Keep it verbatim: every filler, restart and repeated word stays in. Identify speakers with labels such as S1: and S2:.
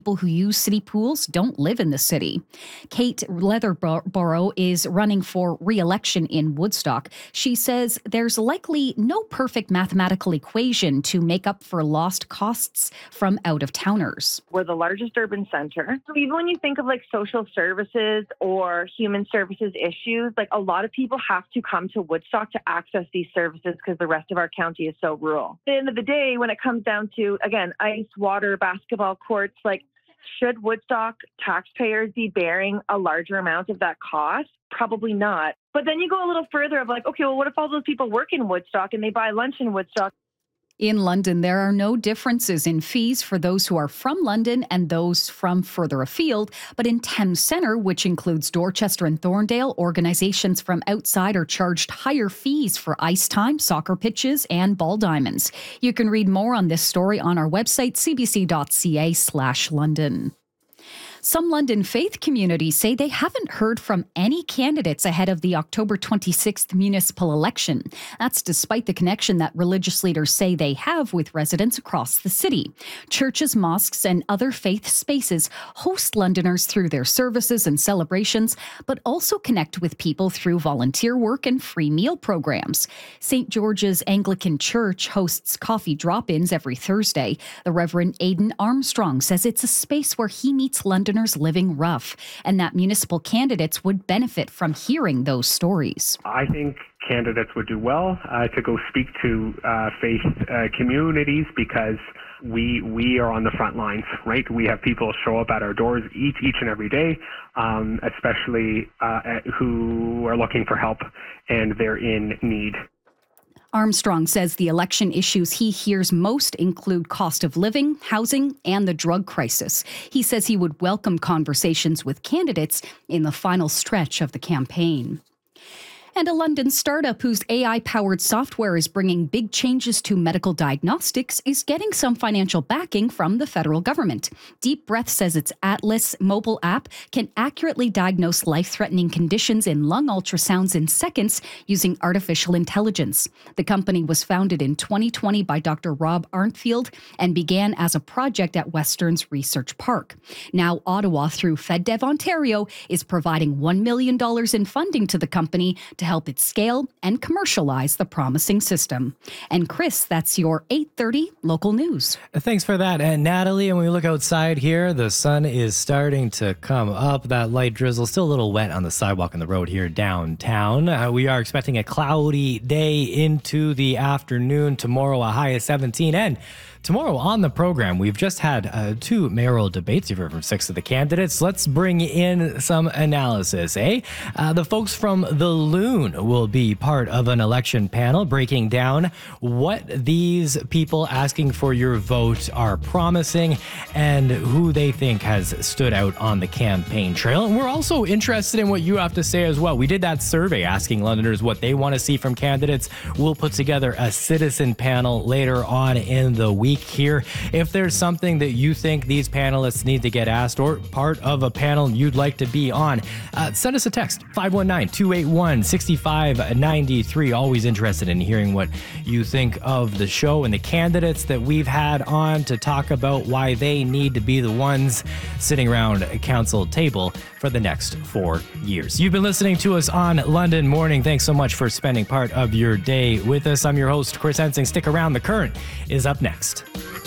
S1: People who use city pools don't live in the city. Kate Leatherborough is running for re-election in Woodstock. She says there's likely no perfect mathematical equation to make up for lost costs from out-of-towners.
S2: We're the largest urban center. So even when you think of like social services or human services issues, like a lot of people have to come to Woodstock to access these services because the rest of our county is so rural. At the end of the day, when it comes down to, again, ice, water, basketball courts, like should Woodstock taxpayers be bearing a larger amount of that cost? Probably not. But then you go a little further of like, okay, well, what if all those people work in Woodstock and they buy lunch in Woodstock?
S1: In London, there are no differences in fees for those who are from London and those from further afield. But in Thames Centre, which includes Dorchester and Thorndale, organizations from outside are charged higher fees for ice time, soccer pitches, and ball diamonds. You can read more on this story on our website, cbc.ca slash London. Some London faith communities say they haven't heard from any candidates ahead of the October twenty-sixth municipal election. That's despite the connection that religious leaders say they have with residents across the city. Churches, mosques, and other faith spaces host Londoners through their services and celebrations, but also connect with people through volunteer work and free meal programs. Saint George's Anglican Church hosts coffee drop-ins every Thursday. The Reverend Aidan Armstrong says it's a space where he meets Londoners living rough, and that municipal candidates would benefit from hearing those stories.
S3: I think candidates would do well uh, to go speak to uh, faith uh, communities because we we are on the front lines, right? We have people show up at our doors each each and every day, um, especially uh, who are looking for help and they're in need.
S1: Armstrong says the election issues he hears most include cost of living, housing, and the drug crisis. He says he would welcome conversations with candidates in the final stretch of the campaign. And a London startup whose A I-powered software is bringing big changes to medical diagnostics is getting some financial backing from the federal government. Deep Breath says its Atlas mobile app can accurately diagnose life-threatening conditions in lung ultrasounds in seconds using artificial intelligence. The company was founded in twenty twenty by Doctor Rob Arntfield and began as a project at Western's Research Park. Now, Ottawa, through FedDev Ontario, is providing one million dollars in funding to the company to help it scale and commercialize the promising system. And Chris, that's your eight thirty local news.
S4: Thanks for that. And Natalie, and when we look outside here, the sun is starting to come up. That light drizzle still a little wet on the sidewalk and the road here downtown. Uh, we are expecting a cloudy day into the afternoon. Tomorrow, a high of seventeen. And tomorrow on the program, we've just had uh, two mayoral debates. You've heard from six of the candidates. Let's bring in some analysis, eh? Uh, the folks from the Loon will be part of an election panel breaking down what these people asking for your vote are promising and who they think has stood out on the campaign trail. And we're also interested in what you have to say as well. We did that survey asking Londoners what they want to see from candidates. We'll put together a citizen panel later on in the week here. If there's something that you think these panelists need to get asked or part of a panel you'd like to be on, uh, send us a text, five one nine, two eight one, six five nine three. Always interested in hearing what you think of the show and the candidates that we've had on to talk about why they need to be the ones sitting around a council table for the next four years. You've been listening to us on London Morning. Thanks so much for spending part of your day with us. I'm your host, Chris Hensing. Stick around. The Current is up next.